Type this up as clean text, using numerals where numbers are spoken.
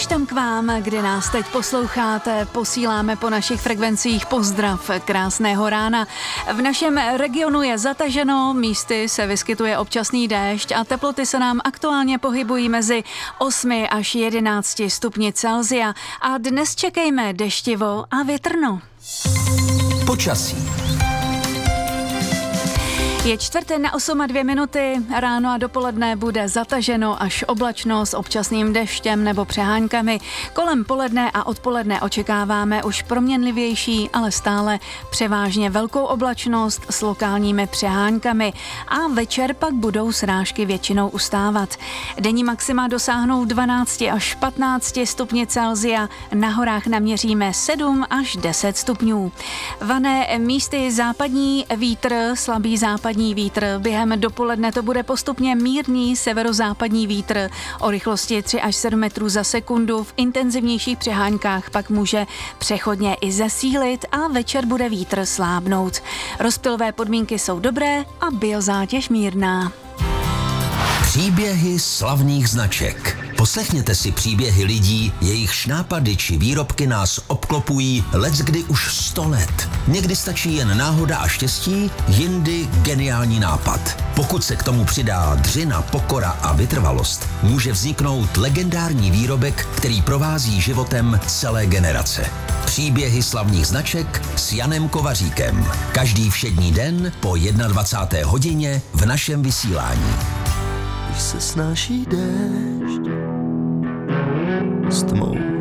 Než tam k vám, kde nás teď posloucháte, posíláme po našich frekvencích pozdrav krásného rána. V našem regionu je zataženo, místy se vyskytuje občasný déšť a teploty se nám aktuálně pohybují mezi 8 až 11 stupni Celsia. A dnes čekejme deštivo a větrno. Počasí. Je čtvrté na 8:02, ráno a dopoledne bude zataženo až oblačno s občasným deštěm nebo přeháňkami. Kolem poledne a odpoledne očekáváme už proměnlivější, ale stále převážně velkou oblačnost s lokálními přeháňkami a večer pak budou srážky většinou ustávat. Denní maxima dosáhnou 12 až 15 stupni Celsia, na horách naměříme 7 až 10 stupňů. Vané místy západní vítr, slabý západní vítr. Během dopoledne to bude postupně mírný severozápadní vítr o rychlosti 3 až 7 metrů za sekundu. V intenzivnějších přeháňkách pak může přechodně i zesílit a večer bude vítr slábnout. Rozptylové podmínky jsou dobré a biozátěž mírná. Příběhy slavných značek. Poslechněte si příběhy lidí, jejichž nápady či výrobky nás obklopují leckdy už 100 let. Někdy stačí jen náhoda a štěstí, jindy geniální nápad. Pokud se k tomu přidá dřina, pokora a vytrvalost, může vzniknout legendární výrobek, který provází životem celé generace. Příběhy slavných značek s Janem Kovaříkem. Každý všední den po 21. hodině v našem vysílání. Když se snáší déšť s tmou